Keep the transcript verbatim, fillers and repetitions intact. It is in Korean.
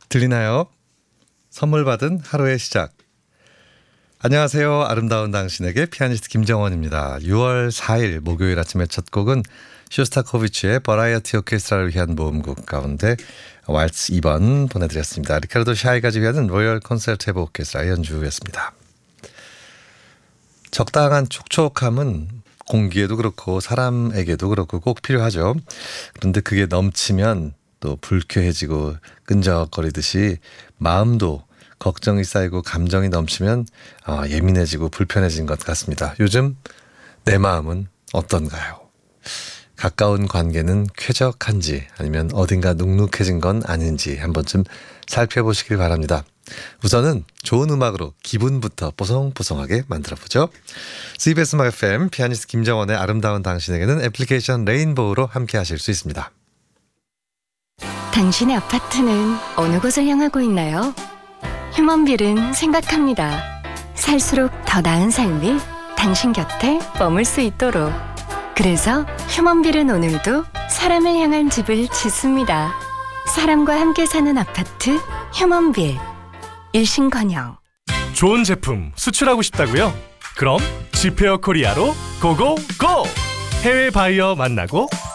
들리나요? 선물 받은 하루의 시작. 안녕하세요. 아름다운 당신에게 피아니스트 김정원입니다. 유월 사일 목요일 아침의 첫 곡은 쇼스타코비치의 버라이어티 오케스트라를 위한 모음곡 가운데 왈츠 이 번 보내드렸습니다. 리카르도 샤이가지 위한 로열 콘서트 오브 오케스트라 연주였습니다. 적당한 촉촉함은 공기에도 그렇고 사람에게도 그렇고 꼭 필요하죠. 그런데 그게 넘치면 또 불쾌해지고 끈적거리듯이 마음도 걱정이 쌓이고 감정이 넘치면 어, 예민해지고 불편해진 것 같습니다. 요즘 내 마음은 어떤가요? 가까운 관계는 쾌적한지 아니면 어딘가 눅눅해진 건 아닌지 한 번쯤 살펴보시길 바랍니다. 우선은 좋은 음악으로 기분부터 뽀송뽀송하게 만들어보죠. 씨비에스 음악 에프엠 피아니스트 김정원의 아름다운 당신에게는 애플리케이션 레인보우로 함께 하실 수 있습니다. 당신의 아파트는 어느 곳을 향하고 있나요? 휴먼빌은 생각합니다. 살수록 더 나은 삶이 당신 곁에 머물 수 있도록. 그래서 휴먼빌은 오늘도 사람을 향한 집을 짓습니다. 사람과 함께 사는 아파트 휴먼빌. 일신건영. 좋은 제품 수출하고 싶다고요? 그럼 지페어 코리아로 고고고! 해외 바이어 만나고